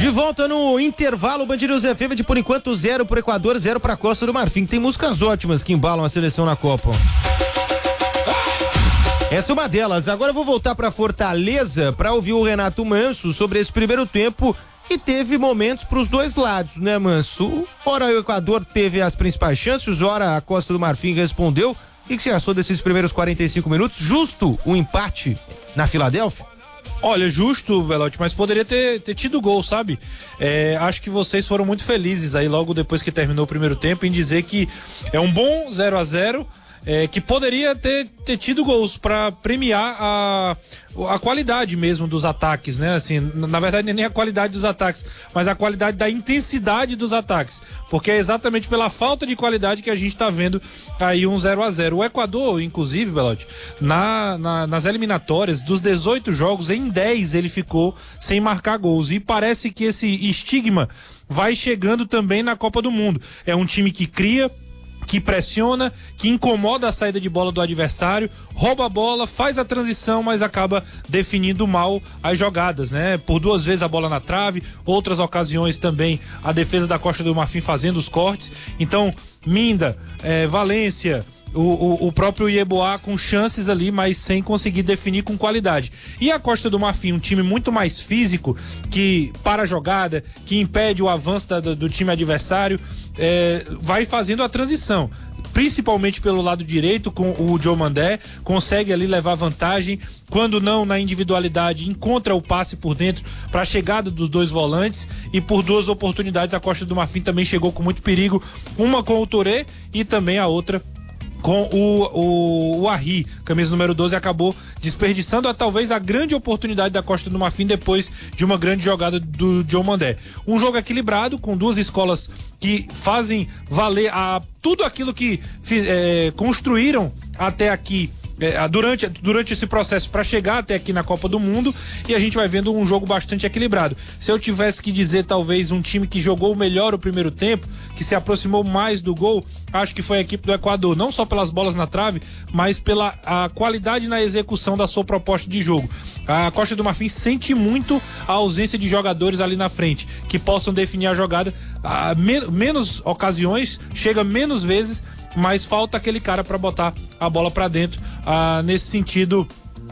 De volta no intervalo, Band News FM de por enquanto 0 pro Equador, 0 pra Costa do Marfim. Tem músicas ótimas que embalam a seleção na Copa. Essa é uma delas. Agora eu vou voltar pra Fortaleza pra ouvir o Renato Manso sobre esse primeiro tempo que teve momentos pros dois lados, né, Manso? Ora o Equador teve as principais chances, ora a Costa do Marfim respondeu. O que você achou desses primeiros 45 minutos? Justo o empate na Filadélfia? Olha, justo, Belotti, mas poderia ter tido gol, sabe? Acho que vocês foram muito felizes aí logo depois que terminou o primeiro tempo em dizer que é um bom 0-0, que poderia ter tido gols para premiar a qualidade mesmo dos ataques, né? Assim, na verdade nem a qualidade dos ataques, mas a qualidade da intensidade dos ataques, porque é exatamente pela falta de qualidade que a gente tá vendo aí um 0-0. O Equador, inclusive, Belotti, nas eliminatórias, dos 18 jogos, em 10 ele ficou sem marcar gols, e parece que esse estigma vai chegando também na Copa do Mundo. É um time que cria, que pressiona, que incomoda a saída de bola do adversário, rouba a bola, faz a transição, mas acaba definindo mal as jogadas, né? Por 2 vezes a bola na trave, outras ocasiões também a defesa da Costa do Marfim fazendo os cortes. Então, Minda, Valência, o próprio Yeboah com chances ali, mas sem conseguir definir com qualidade. E a Costa do Marfim, um time muito mais físico, que para a jogada, que impede o avanço do time adversário, vai fazendo a transição, principalmente pelo lado direito com o Diomandé, consegue ali levar vantagem, quando não na individualidade encontra o passe por dentro para a chegada dos dois volantes, e por 2 oportunidades a Costa do Marfim também chegou com muito perigo, uma com o Touré e também a outra com o Arri, camisa número 12, acabou desperdiçando talvez a grande oportunidade da Costa do Marfim depois de uma grande jogada do Diomandé. Um jogo equilibrado, com 2 escolas que fazem valer tudo aquilo que construíram até aqui, durante esse processo para chegar até aqui na Copa do Mundo, e a gente vai vendo um jogo bastante equilibrado. Se eu tivesse que dizer talvez um time que jogou melhor o primeiro tempo, que se aproximou mais do gol, acho que foi a equipe do Equador, não só pelas bolas na trave, mas pela a qualidade na execução da sua proposta de jogo. A Costa do Marfim sente muito a ausência de jogadores ali na frente que possam definir a jogada, menos ocasiões, chega menos vezes, mas falta aquele cara para botar a bola para dentro. Nesse sentido,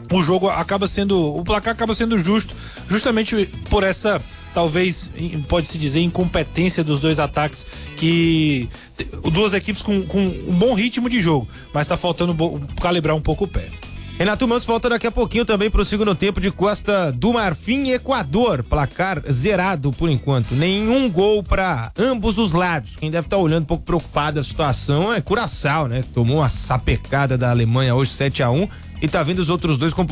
o placar acaba sendo justo, justamente por essa, talvez, pode-se dizer, incompetência dos dois ataques, que 2 equipes com um bom ritmo de jogo, mas tá faltando calibrar um pouco o pé. Renato Manso volta daqui a pouquinho também pro segundo tempo de Costa do Marfim e Equador. Placar zerado por enquanto. Nenhum gol para ambos os lados. Quem deve estar olhando um pouco preocupado a situação é Curaçao, né? Que tomou uma sapecada da Alemanha hoje 7-1 e tá vendo os outros dois companheiros